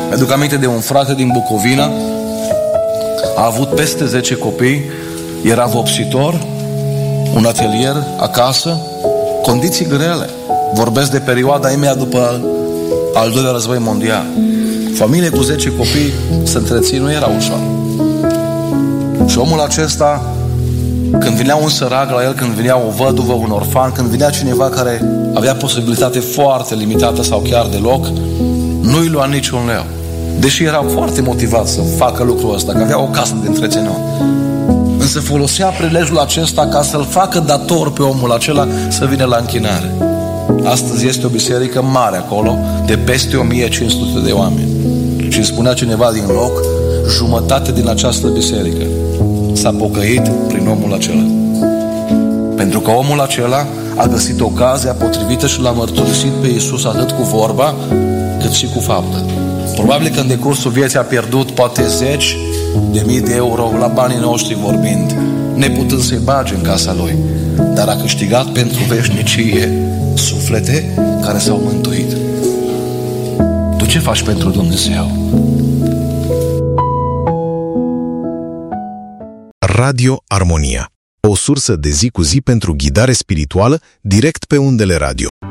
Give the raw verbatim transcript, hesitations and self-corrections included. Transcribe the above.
Mi-aduc aminte de un frate din Bucovina, a avut peste zece copii, era vopsitor, un atelier acasă, condiții grele. Vorbesc de perioada imediat după al doilea război mondial. Familie cu zece copii să întrețin nu era ușor. Și omul acesta, când vinea un sărac la el, când vinea o văduvă, un orfan, când vinea cineva care avea posibilitate foarte limitată sau chiar deloc, nu îi lua niciun leu. Deși era foarte motivat să facă lucrul ăsta, că avea o casă de întreținut. Însă folosea prilejul acesta ca să-l facă dator pe omul acela să vină la închinare. Astăzi este o biserică mare acolo, de peste o mie cinci sute de oameni. Și îmi spunea cineva din loc, jumătate din această biserică s-a pocăit prin omul acela. Pentru că omul acela a găsit ocazia potrivită și l-a mărturisit pe Iisus atât cu vorba, cât și cu faptă. Probabil că în decursul vieții a pierdut poate zeci de mii de euro la banii noștri vorbind, neputând să-i bage în casa lui, dar a câștigat pentru veșnicie suflete care s-au mântuit. Tu ce faci pentru Dumnezeu? Radio Armonia, o sursă de zi cu zi pentru ghidare spirituală direct pe undele radio.